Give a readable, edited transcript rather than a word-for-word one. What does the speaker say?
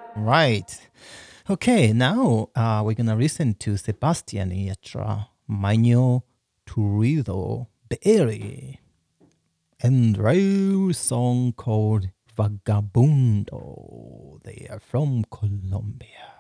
Right. Okay, now we're gonna listen to Sebastian Yatra, Maño Turido Beri, and their song called Vagabundo. They are from Colombia.